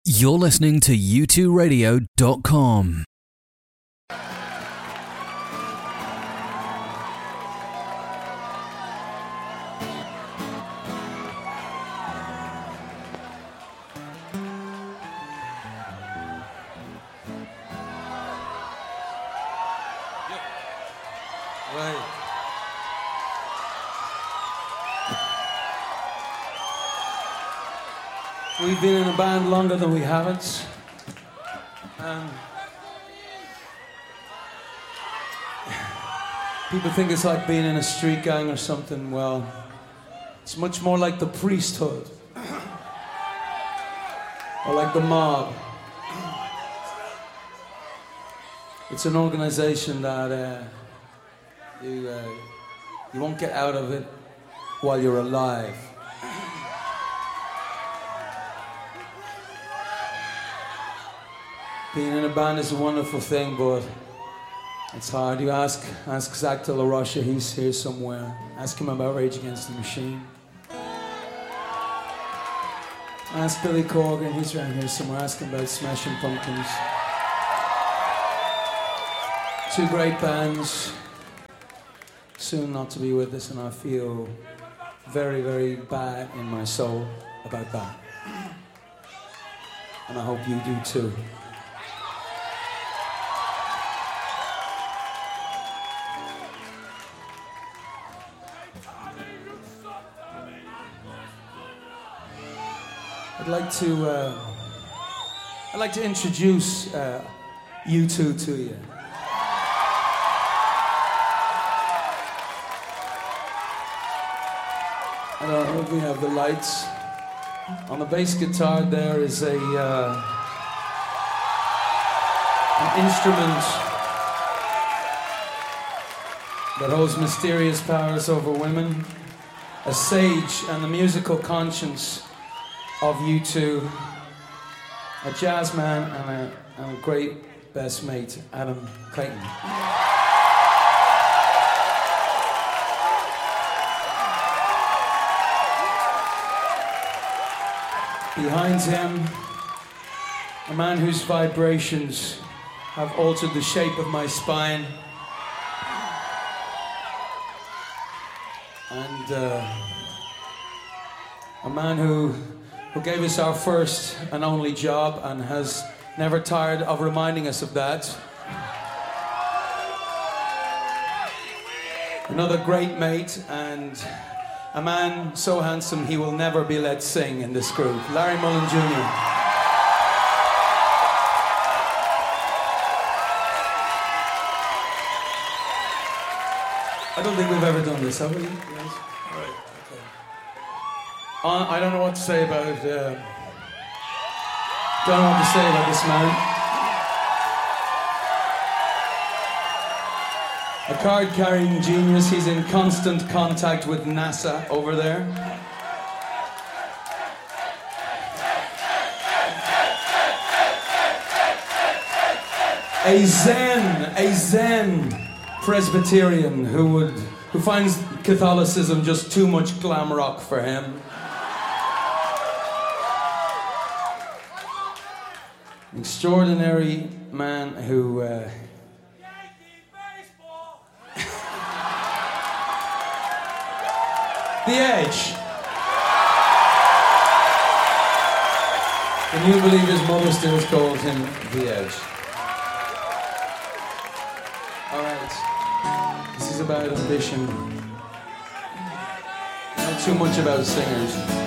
You're listening to u2radio.com. We've been in a band longer than we haven't. People think it's like being in a street gang or something. Well, it's much more like the priesthood. Or like the mob. It's an organization that you won't get out of it while you're alive. Being in a band is a wonderful thing, but it's hard. You ask Zach De La Rocha, he's here somewhere. Ask him about Rage Against the Machine. Ask Billy Corgan, he's around here somewhere. Ask him about Smashing Pumpkins. Two great bands, soon not to be with us, and I feel very, very bad in my soul about that. And I hope you do too. I'd like to introduce U2 to you. I don't know if we have the lights. On the bass guitar there is an instrument that holds mysterious powers over women, a sage and the musical conscience of U2, a jazz man and a great best mate, Adam Clayton. Behind him, a man whose vibrations have altered the shape of my spine, and a man who gave us our first and only job and has never tired of reminding us of that. Another great mate and a man so handsome he will never be let sing in this group, Larry Mullen Jr. I don't think we've ever done this, have we? Yes? All right. I don't know what to say about this man. A card-carrying genius. He's in constant contact with NASA over there. A Zen Presbyterian who finds Catholicism just too much glam rock for him. Extraordinary man who The Edge. Can you believe his mother still calls him The Edge? Alright. This is about ambition. Not too much about singers.